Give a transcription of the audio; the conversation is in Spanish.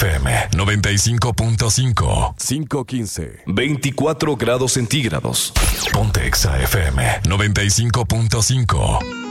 FM 95.5. 5:15. 24 grados centígrados. Ponte Exa FM 95.5.